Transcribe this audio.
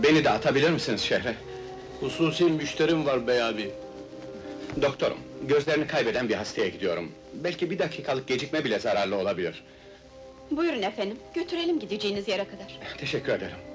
Beni de atabilir misiniz şehre? Hususi müşterim var bey abi. Doktorum, gözlerini kaybeden bir hastaya gidiyorum. Belki bir dakikalık gecikme bile zararlı olabilir. Buyurun efendim, götürelim gideceğiniz yere kadar. Teşekkür ederim.